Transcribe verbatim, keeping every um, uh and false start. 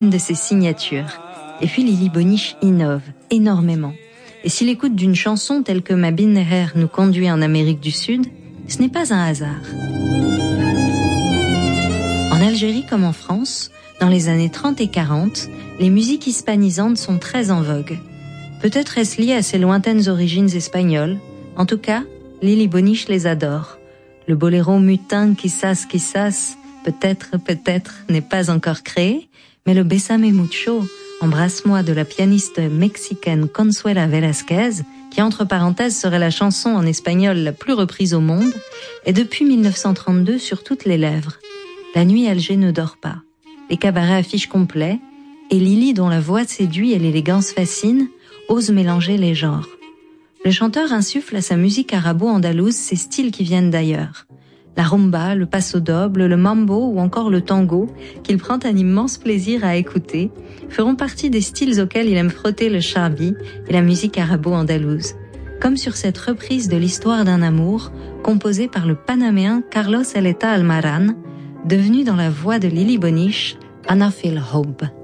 de ses signatures. Et puis Lili Bonich innove énormément. Et si l'écoute d'une chanson telle que Ma Binnerer nous conduit en Amérique du Sud, ce n'est pas un hasard. En Algérie comme en France, dans les années trente et quarante, les musiques hispanisantes sont très en vogue. Peut-être est-ce lié à ses lointaines origines espagnoles. En tout cas, Lili Bonich les adore. Le boléro mutin quizás quizás, peut-être, peut-être, n'est pas encore créé, mais le Bésame mucho, Embrasse-moi de la pianiste mexicaine Consuela Velázquez, qui entre parenthèses serait la chanson en espagnol la plus reprise au monde, est depuis mille neuf cent trente-deux sur toutes les lèvres. La nuit, Alger ne dort pas. Les cabarets affichent complets, et Lili, dont la voix séduit et l'élégance fascine, ose mélanger les genres. Le chanteur insuffle à sa musique arabo-andalouse ces styles qui viennent d'ailleurs. La rumba, le paso doble, le mambo ou encore le tango, qu'il prend un immense plaisir à écouter, feront partie des styles auxquels il aime frotter le charbi et la musique arabo-andalouse. Comme sur cette reprise de l'histoire d'un amour, composée par le Panaméen Carlos Eleta Almaran, devenu dans la voix de Lili Bonich, Ana fil Hob.